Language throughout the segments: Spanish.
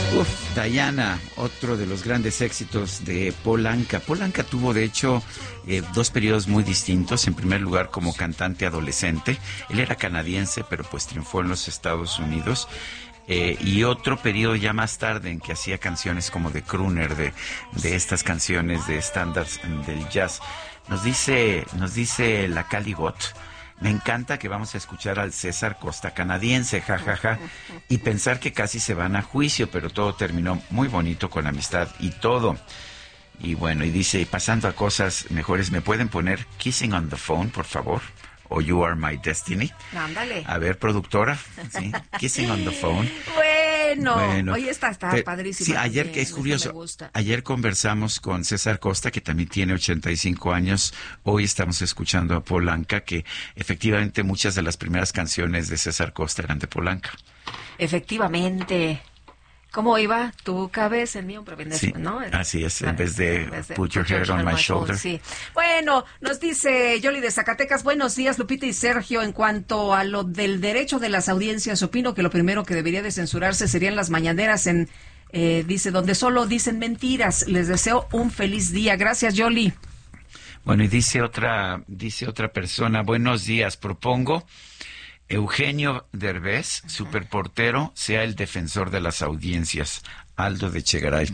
Diana, otro de los grandes éxitos de Paul Anka. Paul Anka tuvo, de hecho, dos periodos muy distintos. En primer lugar, como cantante adolescente. Él era canadiense, pero pues triunfó en los Estados Unidos. Y otro periodo ya más tarde en que hacía canciones como de crooner, de estas canciones de estándares del jazz. Nos dice la Caligot: me encanta que vamos a escuchar al César Costa canadiense, jajaja, y pensar que casi se van a juicio, pero todo terminó muy bonito con amistad y todo. Y bueno, y dice, pasando a cosas mejores, ¿me pueden poner Kissing on the Phone, por favor? O You Are My Destiny. Ándale. A ver, productora, ¿sí? Kissing on the Phone. Bueno. Oye, está padrísima. Sí, ayer, que es curioso, ayer conversamos con César Costa, que también tiene 85 años. Hoy estamos escuchando a Paul Anka, que efectivamente muchas de las primeras canciones de César Costa eran de Paul Anka. Efectivamente. ¿Cómo iba? Tu cabeza en mí, sí, ¿no? Así es, en vez de Put Your Head on My Shoulder. Sí. Bueno, nos dice Yoli de Zacatecas: buenos días, Lupita y Sergio. En cuanto a lo del derecho de las audiencias, opino que lo primero que debería de censurarse serían las mañaneras dice, donde solo dicen mentiras. Les deseo un feliz día. Gracias, Yoli. Bueno, y dice otra persona: buenos días, propongo Eugenio Derbez, superportero, sea el defensor de las audiencias. Aldo de Chegaray.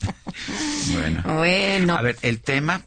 Bueno. A ver, el tema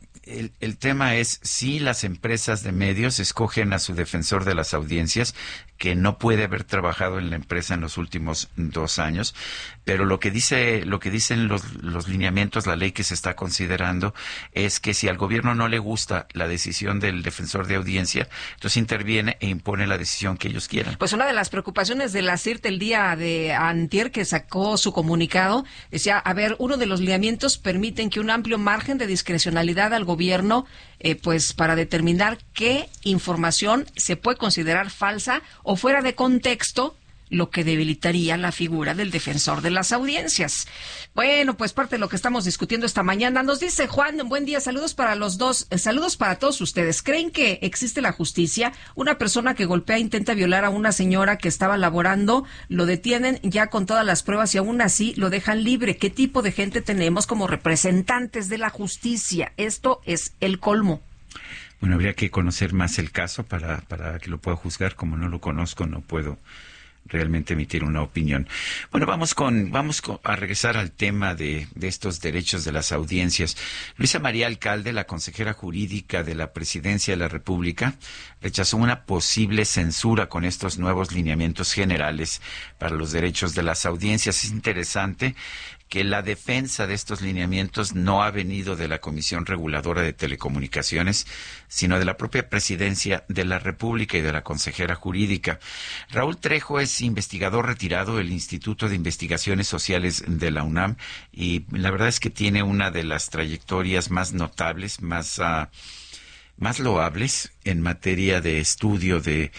es si las empresas de medios escogen a su defensor de las audiencias, que no puede haber trabajado en la empresa en los últimos 2 años, pero lo que dicen los lineamientos, la ley que se está considerando, es que si al gobierno no le gusta la decisión del defensor de audiencia, entonces interviene e impone la decisión que ellos quieran. Pues una de las preocupaciones de la CIRT el día de antier, que sacó su comunicado, decía, uno de los lineamientos permiten que un amplio margen de discrecionalidad al gobierno, pues para determinar qué información se puede considerar falsa o fuera de contexto, lo que debilitaría la figura del defensor de las audiencias. Bueno, pues parte de lo que estamos discutiendo esta mañana. Nos dice Juan: buen día, saludos para los dos, saludos para todos ustedes. ¿Creen que existe la justicia? Una persona que golpea, intenta violar a una señora que estaba laborando, lo detienen ya con todas las pruebas y aún así lo dejan libre. ¿Qué tipo de gente tenemos como representantes de la justicia? Esto es el colmo. Bueno, habría que conocer más el caso para que lo pueda juzgar. Como no lo conozco, no puedo realmente emitir una opinión. Bueno, vamos a regresar al tema de estos derechos de las audiencias. Luisa María Alcalde, la consejera jurídica de la Presidencia de la República, rechazó una posible censura con estos nuevos lineamientos generales para los derechos de las audiencias. Es interesante que la defensa de estos lineamientos no ha venido de la Comisión Reguladora de Telecomunicaciones, sino de la propia Presidencia de la República y de la consejera jurídica. Raúl Trejo es investigador retirado del Instituto de Investigaciones Sociales de la UNAM y la verdad es que tiene una de las trayectorias más notables, más loables en materia de estudio de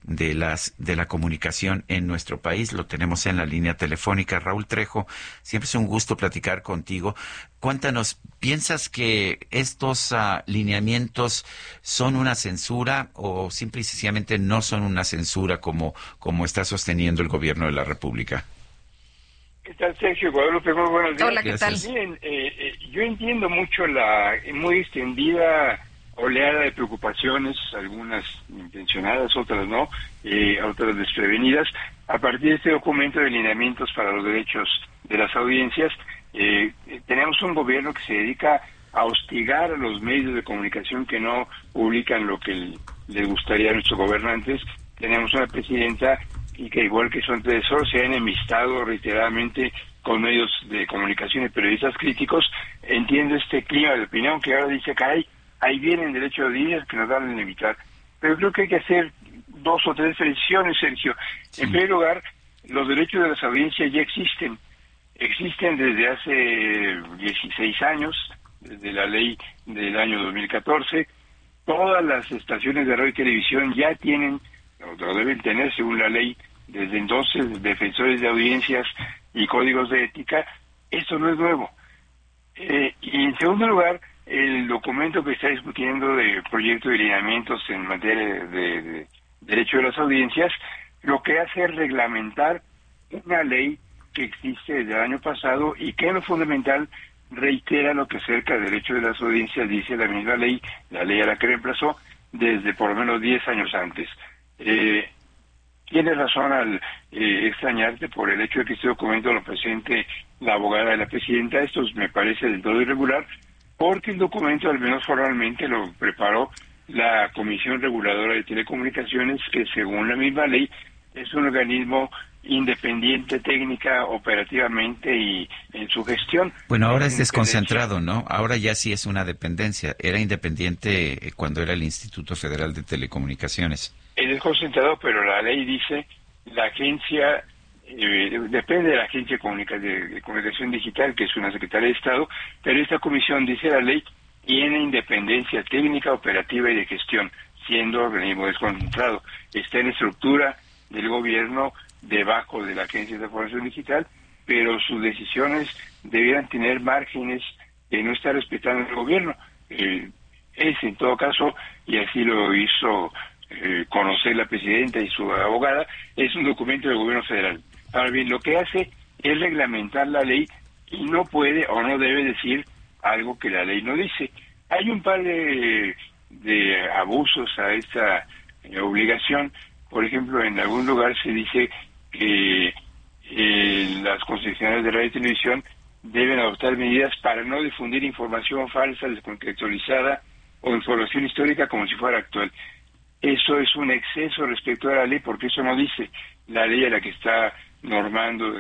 la comunicación en nuestro país. Lo tenemos en la línea telefónica. Raúl Trejo, siempre es un gusto platicar contigo. Cuéntanos, ¿piensas que estos lineamientos son una censura o simple y sencillamente no son una censura como está sosteniendo el gobierno de la República? ¿Qué tal, Sergio? Guadalupe, muy buenos días. Hola, ¿qué tal? Miren, yo entiendo mucho la muy extendida oleada de preocupaciones, algunas intencionadas, otras no, otras desprevenidas, a partir de este documento de lineamientos para los derechos de las audiencias. Tenemos un gobierno que se dedica a hostigar a los medios de comunicación que no publican lo que les gustaría a nuestros gobernantes. Tenemos una presidenta y que, igual que su antecesor, se ha enemistado reiteradamente con medios de comunicación y periodistas críticos. Entiendo este clima de opinión que ahora dice, caray, ahí vienen derechos de audiencias que nos van a limitar. Pero creo que hay que hacer 2 o 3 precisiones, Sergio. Sí. En primer lugar, los derechos de las audiencias ya existen. Existen desde hace 16 años, desde la ley del año 2014. Todas las estaciones de radio y televisión ya tienen, o deben tener según la ley, desde entonces, defensores de audiencias y códigos de ética. Esto no es nuevo. Y en segundo lugar, el documento que está discutiendo de proyecto de lineamientos en materia de derecho de las audiencias, lo que hace es reglamentar una ley que existe desde el año pasado y que en lo fundamental reitera lo que acerca del derecho de las audiencias dice la misma ley, la ley a la que reemplazó desde por lo menos 10 años antes. Tienes razón al extrañarte por el hecho de que este documento lo presente la abogada de la presidenta. Esto me parece del todo irregular, porque el documento, al menos formalmente, lo preparó la Comisión Reguladora de Telecomunicaciones, que según la misma ley es un organismo independiente técnica, operativamente y en su gestión. Bueno, ahora es desconcentrado, ¿no? Ahora ya sí es una dependencia. Era independiente cuando era el Instituto Federal de Telecomunicaciones. Es desconcentrado, pero la ley dice la agencia, depende de la Agencia de Comunicación Digital, que es una Secretaría de Estado, pero esta comisión, dice la ley, tiene independencia técnica, operativa y de gestión, siendo organismo desconcentrado. Está en estructura del gobierno debajo de la Agencia de Información Digital, pero sus decisiones debieran tener márgenes que no está respetando el gobierno. Es, en todo caso, y así lo hizo conocer la presidenta y su abogada, es un documento del gobierno federal. Ahora bien, lo que hace es reglamentar la ley y no puede o no debe decir algo que la ley no dice. Hay un par de abusos a esta obligación. Por ejemplo, en algún lugar se dice que las concesionarias de radio y televisión deben adoptar medidas para no difundir información falsa, descontextualizada o información histórica como si fuera actual. Eso es un exceso respecto a la ley, porque eso no dice la ley a la que está normando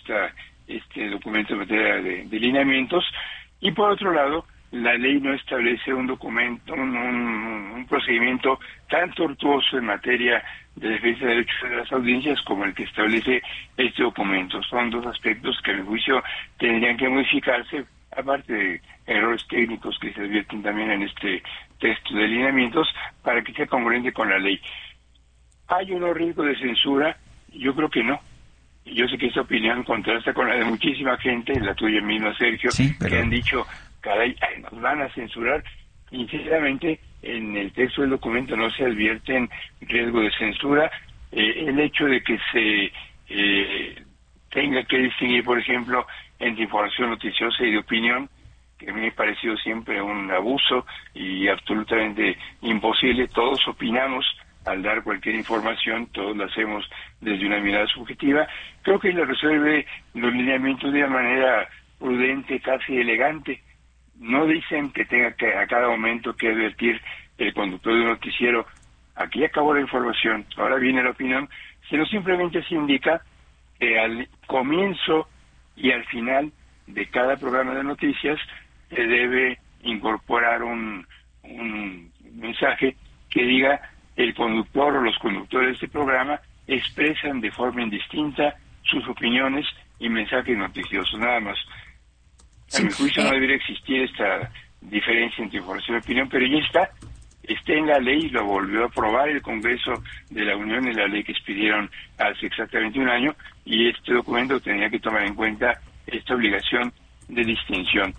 este documento en materia de lineamientos. Y por otro lado, la ley no establece un documento, un procedimiento tan tortuoso en materia de defensa de derechos de las audiencias como el que establece este documento. Son dos aspectos que, a mi juicio, tendrían que modificarse, aparte de errores técnicos que se advierten también en este texto de lineamientos, para que sea congruente con la ley. ¿Hay un riesgo de censura? Yo creo que no. Yo sé que esta opinión contrasta con la de muchísima gente, la tuya misma, Sergio, sí, pero... que han dicho, caray, nos van a censurar. Sinceramente, en el texto del documento no se advierten riesgo de censura. El hecho de que se tenga que distinguir, por ejemplo, entre información noticiosa y de opinión, que a mí me ha parecido siempre un abuso y absolutamente imposible. Todos opinamos al dar cualquier información, todos lo hacemos desde una mirada subjetiva. Creo que lo resuelve los lineamientos de una manera prudente, casi elegante. No dicen que tenga que a cada momento que advertir el conductor de un noticiero, aquí acabó la información, ahora viene la opinión, sino simplemente se indica que al comienzo y al final de cada programa de noticias se debe incorporar un mensaje que diga: el conductor o los conductores de este programa expresan de forma indistinta sus opiniones y mensajes noticiosos, nada más. A mi juicio no debería existir esta diferencia entre información y opinión, pero ya está en la ley, lo volvió a aprobar el Congreso de la Unión, en la ley que expidieron hace exactamente un año, y este documento tenía que tomar en cuenta esta obligación de distinción.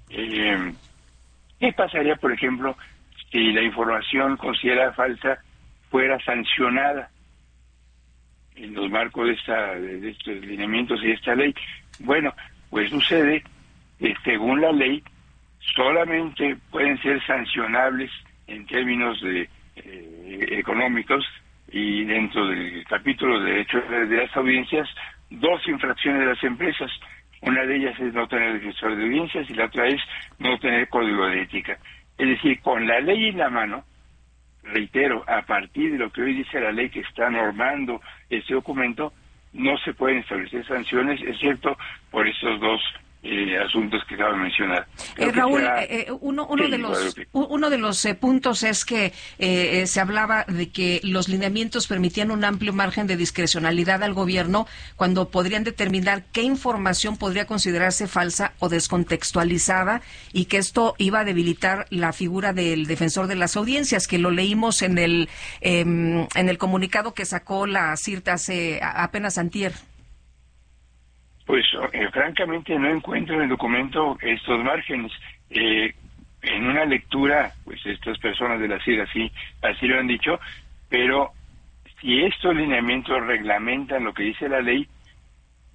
¿Qué pasaría, por ejemplo, si la información considerada falsa fuera sancionada en los marcos de estos lineamientos y de esta ley? Bueno, pues sucede que según la ley solamente pueden ser sancionables en términos económicos, y dentro del capítulo de derechos de las audiencias, dos infracciones de las empresas. Una de ellas es no tener defensor de audiencias y la otra es no tener código de ética. Es decir, con la ley en la mano, reitero, a partir de lo que hoy dice la ley que está normando este documento, no se pueden establecer sanciones, excepto por estos dos asuntos que acabo de mencionar. Raúl, uno de los puntos es que se hablaba de que los lineamientos permitían un amplio margen de discrecionalidad al gobierno cuando podrían determinar qué información podría considerarse falsa o descontextualizada, y que esto iba a debilitar la figura del defensor de las audiencias, que lo leímos en el comunicado que sacó la CIRT hace apenas antier. Pues francamente no encuentro en el documento estos márgenes. En una lectura, pues estas personas de la CIR así lo han dicho, pero si estos lineamientos reglamentan lo que dice la ley,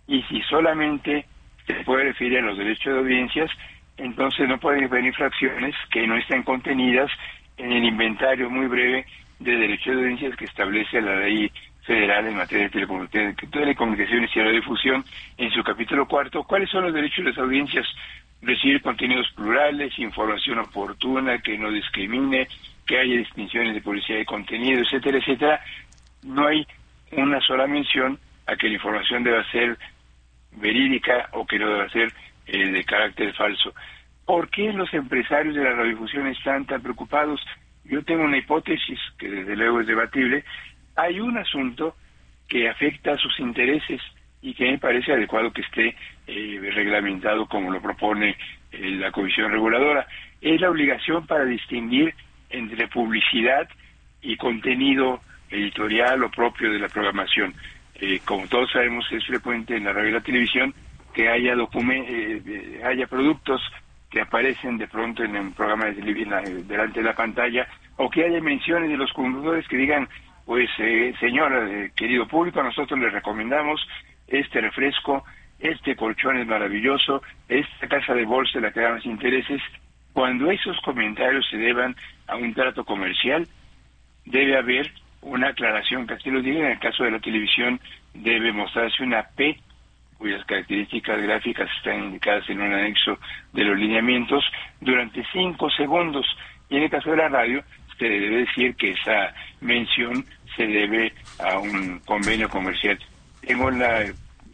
y si solamente se puede referir a los derechos de audiencias, entonces no pueden haber infracciones que no estén contenidas en el inventario muy breve de derechos de audiencias que establece la Ley Federal en materia de telecomunicaciones y radiodifusión en su capítulo 4. ¿Cuáles son los derechos de las audiencias? Recibir contenidos plurales, información oportuna, que no discrimine, que haya distinciones de publicidad de contenido, etcétera, etcétera. No hay una sola mención a que la información deba ser verídica o que no deba ser de carácter falso. ¿Por qué los empresarios de la radiodifusión están tan preocupados? Yo tengo una hipótesis que desde luego es debatible. Hay un asunto que afecta a sus intereses y que me parece adecuado que esté reglamentado como lo propone la Comisión Reguladora. Es la obligación para distinguir entre publicidad y contenido editorial o propio de la programación. Como todos sabemos, es frecuente en la radio y la televisión que haya haya productos que aparecen de pronto en un programa de televisión delante de la pantalla, o que haya menciones de los conductores que digan, pues señora, querido público, nosotros les recomendamos este refresco, este colchón es maravilloso, esta casa de bolsa la que da más intereses. Cuando esos comentarios se deban a un trato comercial, debe haber una aclaración que así lo diga. En el caso de la televisión debe mostrarse una P, cuyas características gráficas están indicadas en un anexo de los lineamientos, durante 5 segundos. Y en el caso de la radio, se debe decir que esa mención se debe a un convenio comercial. Tengo la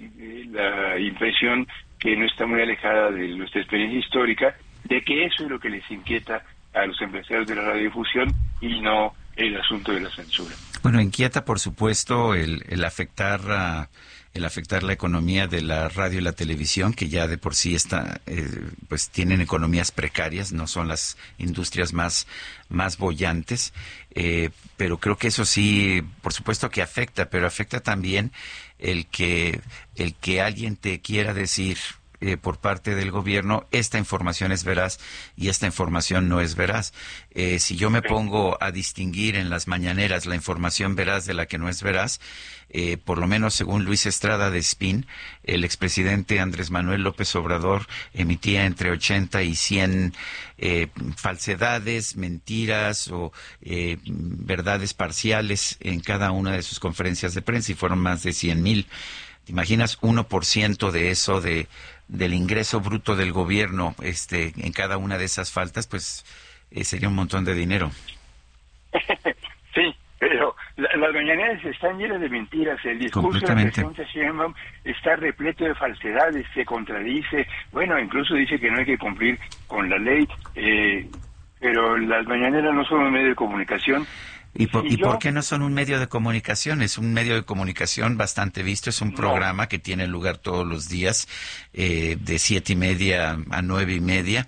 impresión que no está muy alejada de nuestra experiencia histórica, de que eso es lo que les inquieta a los empresarios de la radiodifusión y no el asunto de la censura. Bueno, inquieta, por supuesto, el afectar la economía de la radio y la televisión, que ya de por sí pues tienen economías precarias, no son las industrias más bollantes, pero creo que eso sí, por supuesto que afecta, pero afecta también el que alguien te quiera decir por parte del gobierno, esta información es veraz y esta información no es veraz. Si yo me pongo a distinguir en las mañaneras la información veraz de la que no es veraz, por lo menos según Luis Estrada de SPIN, el expresidente Andrés Manuel López Obrador emitía entre 80 y 100 falsedades, mentiras o verdades parciales en cada una de sus conferencias de prensa, y fueron más de 100,000. ¿Te imaginas 1% de eso, del ingreso bruto del gobierno en cada una de esas faltas? Pues sería un montón de dinero. Sí, pero las mañaneras están llenas de mentiras. El discurso de la presidenta Sheinbaum está repleto de falsedades, se contradice. Bueno, incluso dice que no hay que cumplir con la ley, pero las mañaneras no son un medio de comunicación. ¿Y por qué no son un medio de comunicación? Es un medio de comunicación bastante visto, es un programa que tiene lugar todos los días, de 7:30 a 9:30.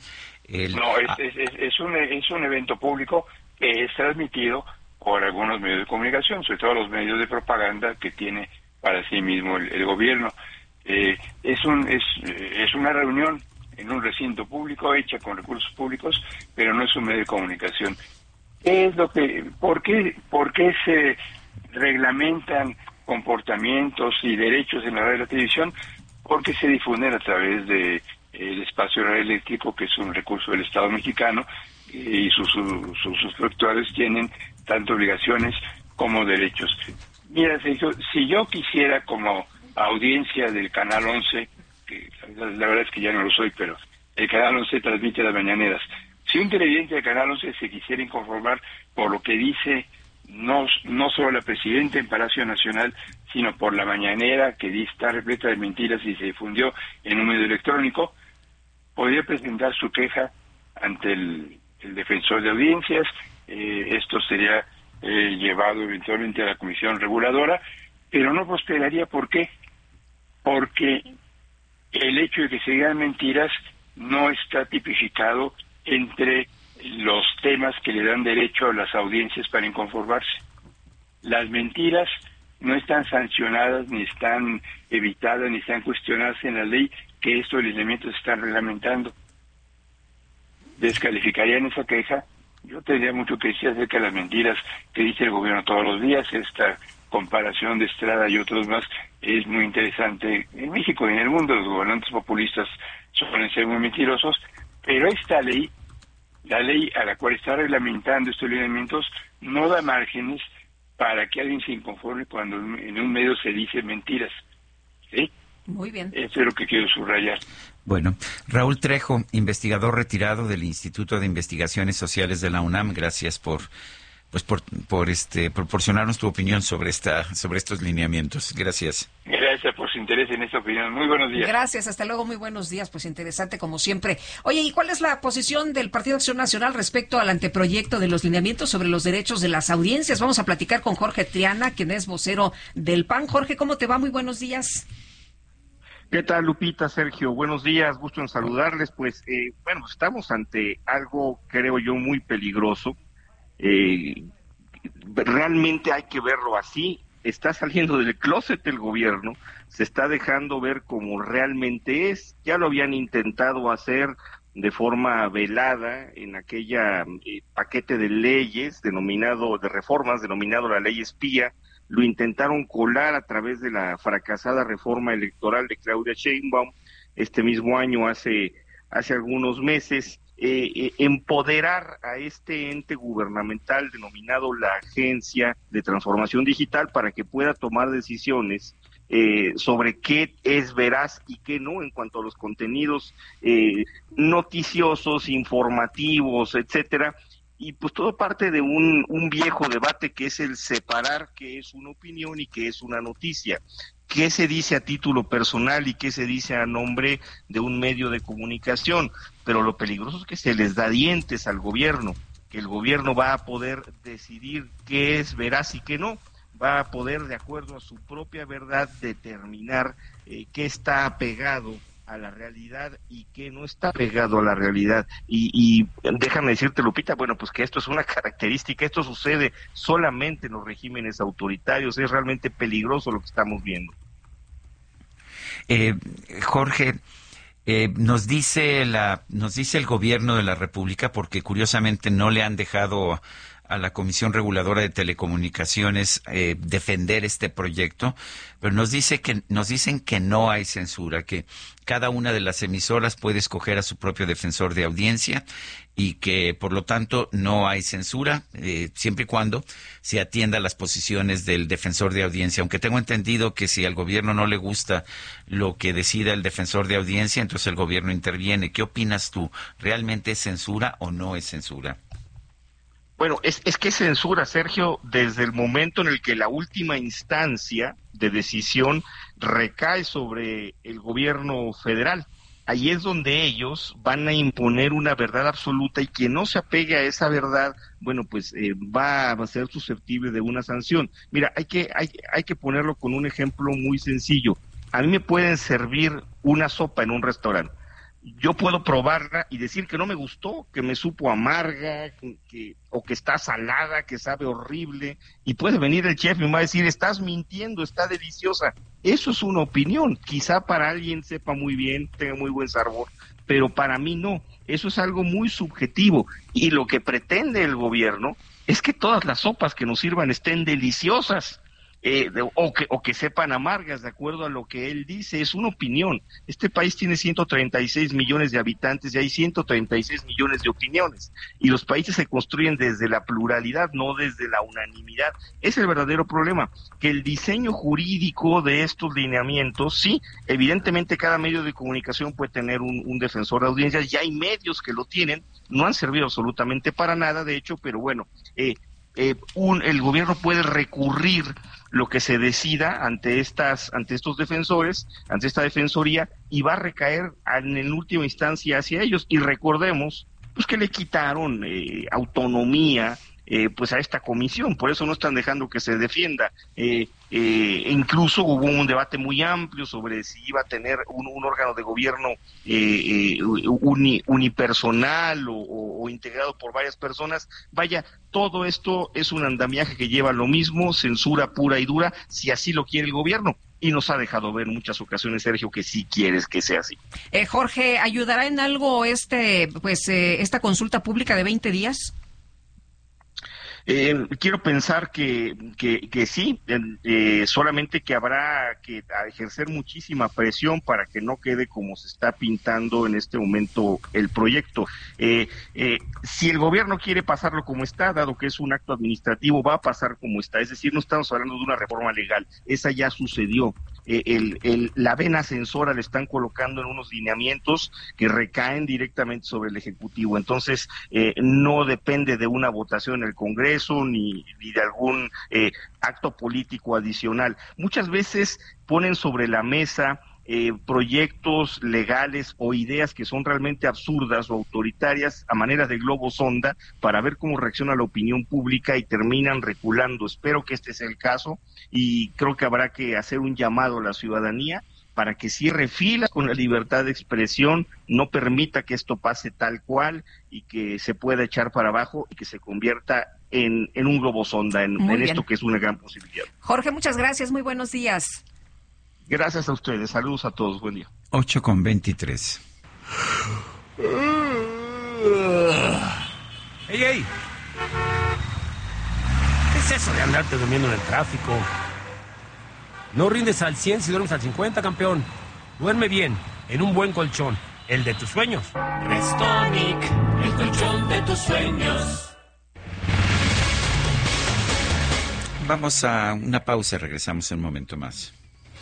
Es un evento público que es transmitido por algunos medios de comunicación, sobre todo los medios de propaganda que tiene para sí mismo el gobierno. Es una reunión en un recinto público hecha con recursos públicos, pero no es un medio de comunicación. ¿Por qué se reglamentan comportamientos y derechos en la radio y la televisión? Porque se difunden a través de el espacio radioeléctrico, que es un recurso del Estado mexicano, y sus suscriptores tienen tanto obligaciones como derechos. Mira, Sergio, si yo quisiera, como audiencia del Canal 11, que la verdad es que ya no lo soy, pero el Canal 11 transmite las mañaneras. Si un televidente del Canal 11 se quisiera inconformar por lo que dice no solo la presidenta en Palacio Nacional, sino por la mañanera, que está repleta de mentiras y se difundió en un medio electrónico, podría presentar su queja ante el defensor de audiencias. Esto sería llevado eventualmente a la Comisión Reguladora, pero no prosperaría. ¿Por qué? Porque el hecho de que se digan mentiras no está tipificado entre los temas que le dan derecho a las audiencias para inconformarse. Las mentiras no están sancionadas, ni están evitadas, ni están cuestionadas en la ley que estos lineamientos están reglamentando. ¿Descalificarían esa queja? Yo tendría mucho que decir acerca de las mentiras que dice el gobierno todos los días. Esta comparación de Estrada y otros más es muy interesante. En México y en el mundo los gobernantes populistas suelen ser muy mentirosos, pero esta ley, la ley a la cual está reglamentando estos lineamientos, no da márgenes para que alguien se inconforme cuando en un medio se dicen mentiras. ¿Sí? Muy bien. Eso es lo que quiero subrayar. Bueno, Raúl Trejo, investigador retirado del Instituto de Investigaciones Sociales de la UNAM, gracias por proporcionarnos tu opinión sobre estos lineamientos. Gracias. Gracias por su interés en esta opinión. Muy buenos días. Gracias, hasta luego, muy buenos días. Pues interesante como siempre. Oye, ¿y cuál es la posición del Partido Acción Nacional respecto al anteproyecto de los lineamientos sobre los derechos de las audiencias? Vamos a platicar con Jorge Triana, quien es vocero del PAN. Jorge, ¿cómo te va? Muy buenos días. ¿Qué tal, Lupita, Sergio? Buenos días, gusto en saludarles. Pues, estamos ante algo, creo yo, muy peligroso. Realmente hay que verlo así. Está saliendo del closet el gobierno, se está dejando ver como realmente es. Ya lo habían intentado hacer de forma velada en aquella paquete de leyes de reformas denominado la ley espía. Lo intentaron colar a través de la fracasada reforma electoral de Claudia Sheinbaum este mismo año, hace algunos meses. Empoderar a este ente gubernamental denominado la Agencia de Transformación Digital para que pueda tomar decisiones sobre qué es veraz y qué no en cuanto a los contenidos noticiosos, informativos, etcétera. Y pues todo parte de un viejo debate que es el separar qué es una opinión y qué es una noticia. ¿Qué se dice a título personal y qué se dice a nombre de un medio de comunicación? Pero lo peligroso es que se les da dientes al gobierno, que el gobierno va a poder decidir qué es veraz y qué no, va a poder, de acuerdo a su propia verdad, determinar qué está apegado a la realidad y qué no está pegado a la realidad. Y déjame decirte, Lupita, bueno, pues que esto es una característica, esto sucede solamente en los regímenes autoritarios, es realmente peligroso lo que estamos viendo. Jorge, nos dice el gobierno de la República, porque curiosamente no le han dejado a la Comisión Reguladora de Telecomunicaciones defender este proyecto, pero nos dicen que no hay censura, que cada una de las emisoras puede escoger a su propio defensor de audiencia y que por lo tanto no hay censura, siempre y cuando se atienda a las posiciones del defensor de audiencia, aunque tengo entendido que si al gobierno no le gusta lo que decida el defensor de audiencia, entonces el gobierno interviene. ¿Qué opinas tú? ¿Realmente es censura o no es censura? Bueno, es que es censura, Sergio, desde el momento en el que la última instancia de decisión recae sobre el gobierno federal. Ahí es donde ellos van a imponer una verdad absoluta y quien no se apegue a esa verdad, bueno, pues va a ser susceptible de una sanción. Mira, hay que ponerlo con un ejemplo muy sencillo. A mí me pueden servir una sopa en un restaurante. Yo puedo probarla y decir que no me gustó, que me supo amarga, o que está salada, que sabe horrible, y puede venir el chef y me va a decir, estás mintiendo, está deliciosa. Eso es una opinión, quizá para alguien sepa muy bien, tenga muy buen sabor, pero para mí no, eso es algo muy subjetivo, y lo que pretende el gobierno es que todas las sopas que nos sirvan estén deliciosas. O que sepan amargas, de acuerdo a lo que él dice, es una opinión. Este país tiene 136 millones de habitantes y hay 136 millones de opiniones. Y los países se construyen desde la pluralidad, no desde la unanimidad. Es el verdadero problema, que el diseño jurídico de estos lineamientos, sí, evidentemente cada medio de comunicación puede tener un defensor de audiencias, ya hay medios que lo tienen, no han servido absolutamente para nada, de hecho, pero bueno, el gobierno puede recurrir lo que se decida ante estos defensores, ante esta defensoría, y va a recaer en última instancia hacia ellos. Y recordemos pues que le quitaron autonomía pues a esta comisión, por eso no están dejando que se defienda. Incluso hubo un debate muy amplio sobre si iba a tener un órgano de gobierno unipersonal o integrado por varias personas. Vaya, todo esto es un andamiaje que lleva lo mismo, censura pura y dura, si así lo quiere el gobierno. Y nos ha dejado ver en muchas ocasiones, Sergio, que sí quieres que sea así. Jorge, ¿ayudará en algo esta consulta pública de 20 días? Quiero pensar que sí, solamente que habrá que ejercer muchísima presión para que no quede como se está pintando en este momento el proyecto. Si el gobierno quiere pasarlo como está, dado que es un acto administrativo, va a pasar como está, es decir, no estamos hablando de una reforma legal, esa ya sucedió. La vena censora le están colocando en unos lineamientos que recaen directamente sobre el Ejecutivo, entonces no depende de una votación en el Congreso ni de algún acto político adicional. Muchas veces ponen sobre la mesa proyectos legales o ideas que son realmente absurdas o autoritarias a manera de globo sonda para ver cómo reacciona la opinión pública y terminan reculando. Espero que este sea el caso y creo que habrá que hacer un llamado a la ciudadanía para que cierre filas con la libertad de expresión, no permita que esto pase tal cual y que se pueda echar para abajo y que se convierta en un globo sonda, en esto que es una gran posibilidad. Jorge, muchas gracias, muy buenos días. Gracias a ustedes, saludos a todos, buen día. 8:23. ¡Ey! ¿Qué es eso de andarte durmiendo en el tráfico? No rindes al 100 si duermes al 50, campeón. Duerme bien, en un buen colchón, el de tus sueños. Restonic, el colchón de tus sueños. Vamos a una pausa, regresamos en un momento más.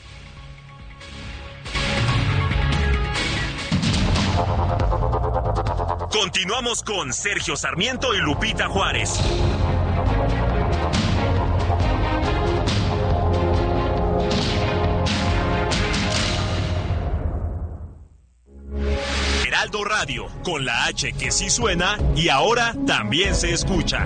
Continuamos con Sergio Sarmiento y Lupita Juárez. Heraldo Radio, con la H que sí suena y ahora también se escucha.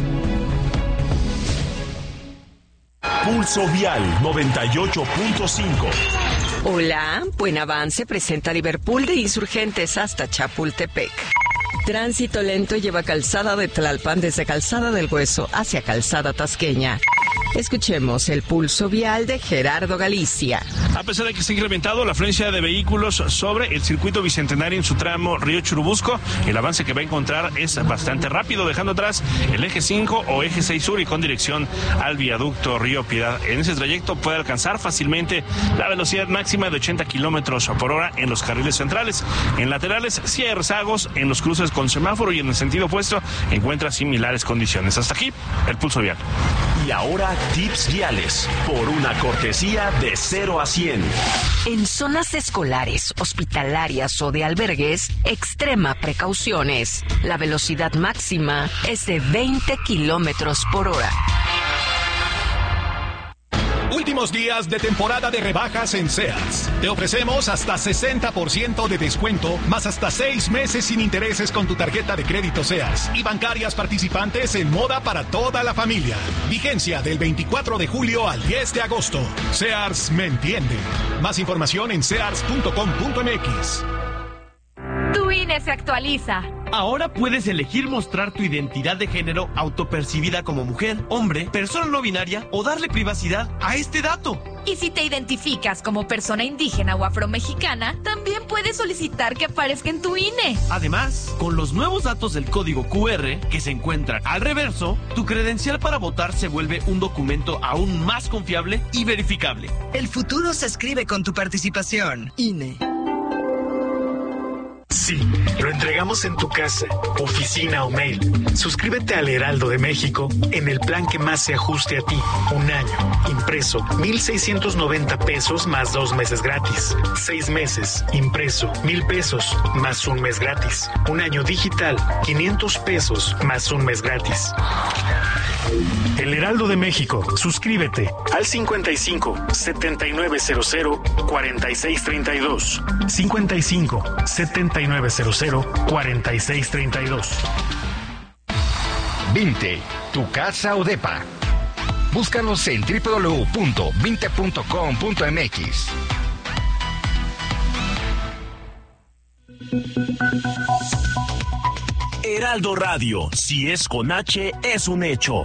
Pulso Vial 98.5. Hola, Buen Avance presenta Liverpool de Insurgentes hasta Chapultepec. Tránsito lento lleva Calzada de Tlalpan desde Calzada del Hueso hacia Calzada Tasqueña. Escuchemos el pulso vial de Gerardo Galicia. A pesar de que se ha incrementado la afluencia de vehículos sobre el circuito bicentenario en su tramo Río Churubusco, el avance que va a encontrar es bastante rápido, dejando atrás el eje 5 o eje 6 sur y con dirección al viaducto Río Piedad. En ese trayecto puede alcanzar fácilmente la velocidad máxima de 80 kilómetros por hora en los carriles centrales. En laterales sí hay rezagos en los cruces con semáforo y en el sentido opuesto encuentra similares condiciones. Hasta aquí el pulso vial. Y ahora tips viales por una cortesía de 0 a 100. En zonas escolares, hospitalarias o de albergues, extrema precauciones. La velocidad máxima es de 20 kilómetros por hora. Últimos días de temporada de rebajas en Sears. Te ofrecemos hasta 60% de descuento, más hasta 6 meses sin intereses con tu tarjeta de crédito Sears y bancarias participantes en moda para toda la familia. Vigencia del 24 de julio al 10 de agosto. Sears me entiende. Más información en sears.com.mx. Tu INE se actualiza. Ahora puedes elegir mostrar tu identidad de género autopercibida como mujer, hombre, persona no binaria o darle privacidad a este dato. Y si te identificas como persona indígena o afromexicana, también puedes solicitar que aparezca en tu INE. Además, con los nuevos datos del código QR que se encuentran al reverso, tu credencial para votar se vuelve un documento aún más confiable y verificable. El futuro se escribe con tu participación. INE. Sí, lo entregamos en tu casa, oficina o mail. Suscríbete al Heraldo de México en el plan que más se ajuste a ti. Un año, impreso, 1,690 pesos más 2 meses gratis. 6 meses, impreso, 1,000 pesos más 1 mes gratis. Un año digital, 500 pesos más 1 mes gratis. El Heraldo de México. Suscríbete al 55 7900 4632. 55 7900 4632. Vinte, tu casa o depa. Búscanos en www.vinte.com.mx. Heraldo Radio, si es con H, es un hecho.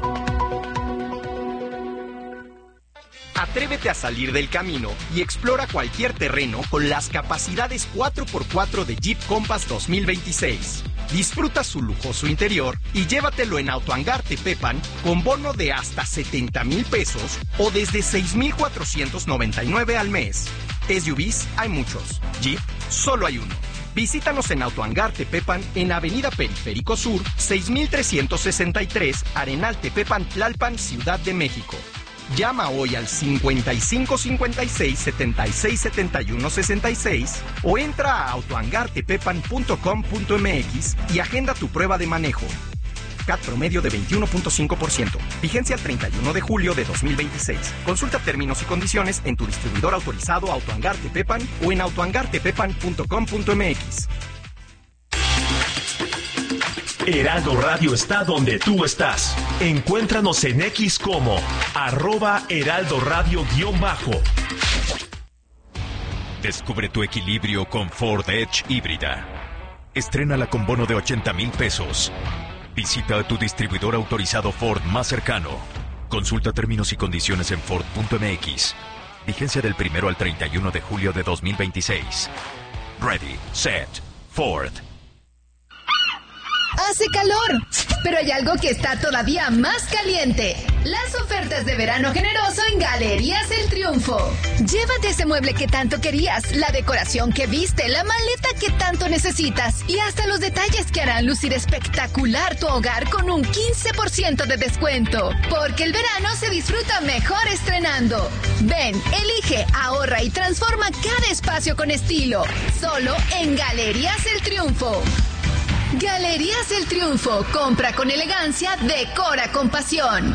Atrévete a salir del camino y explora cualquier terreno con las capacidades 4x4 de Jeep Compass 2026. Disfruta su lujoso interior y llévatelo en Autohangar Tepepan con bono de hasta 70,000 pesos o desde 6,499 al mes. SUVs hay muchos, Jeep solo hay uno. Visítanos en Autohangar Tepepan en Avenida Periférico Sur, 6363, Arenal Tepepan, Tlalpan, Ciudad de México. Llama hoy al 5556-767166 o entra a autohangartepepan.com.mx y agenda tu prueba de manejo. CAT promedio de 21.5%. Vigencia el 31 de julio de 2026. Consulta términos y condiciones en tu distribuidor autorizado Autohangar Tepepan o en autohangartepepan.com.mx. Heraldo Radio está donde tú estás. Encuéntranos en X como @Heraldo Radio-. Descubre tu equilibrio con Ford Edge híbrida. Estrénala con bono de 80,000 pesos. Visita a tu distribuidor autorizado Ford más cercano. Consulta términos y condiciones en Ford.mx. Vigencia del 1 al 31 de julio de 2026. Ready, set, Ford. Hace calor, pero hay algo que está todavía más caliente. Las ofertas de verano generoso en Galerías El Triunfo. Llévate ese mueble que tanto querías, la decoración que viste, la maleta que tanto necesitas y hasta los detalles que harán lucir espectacular tu hogar con un 15% de descuento. Porque el verano se disfruta mejor estrenando. Ven, elige, ahorra y transforma cada espacio con estilo. Solo en Galerías El Triunfo. Galerías El Triunfo. Compra con elegancia, decora con pasión.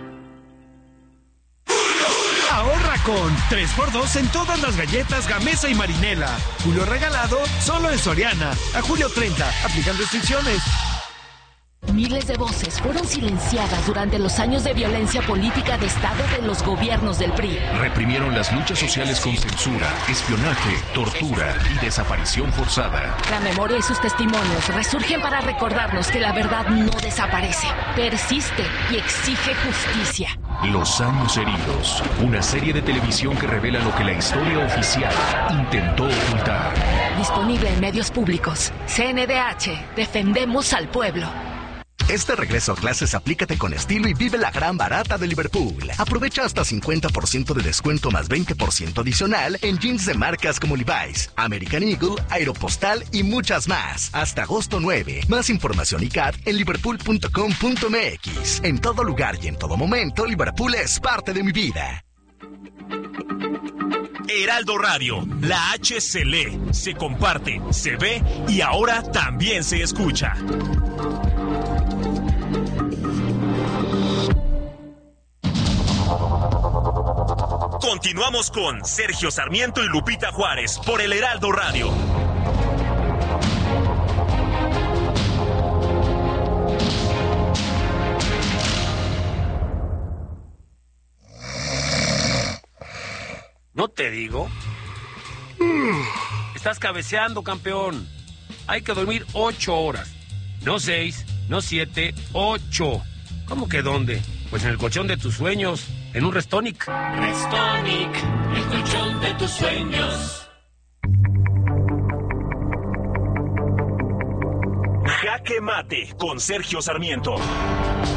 Ahorra con 3x2 en todas las galletas Gamesa y Marinela. Julio regalado solo en Soriana. A julio 30. Aplican restricciones. Miles de voces fueron silenciadas durante los años de violencia política de Estado de los gobiernos del PRI. Reprimieron las luchas sociales con censura, espionaje, tortura y desaparición forzada. La memoria y sus testimonios resurgen para recordarnos que la verdad no desaparece, persiste y exige justicia. Los años heridos, una serie de televisión que revela lo que la historia oficial intentó ocultar. Disponible en medios públicos. CNDH, defendemos al pueblo. Este regreso a clases aplícate con estilo y vive la gran barata de Liverpool. Aprovecha hasta 50% de descuento más 20% adicional en jeans de marcas como Levi's, American Eagle, Aeropostal y muchas más. Hasta agosto 9. Más información y CAT en liverpool.com.mx. En todo lugar y en todo momento, Liverpool es parte de mi vida. Heraldo Radio, la H se lee, se comparte, se ve y ahora también se escucha. Continuamos con Sergio Sarmiento y Lupita Juárez por el Heraldo Radio. ¿No te digo? Estás cabeceando, campeón. Hay que dormir 8 horas. No 6, no 7, 8. ¿Cómo que dónde? Pues en el colchón de tus sueños, en un Restonic. Restonic, el colchón de tus sueños. Jaque Mate con Sergio Sarmiento.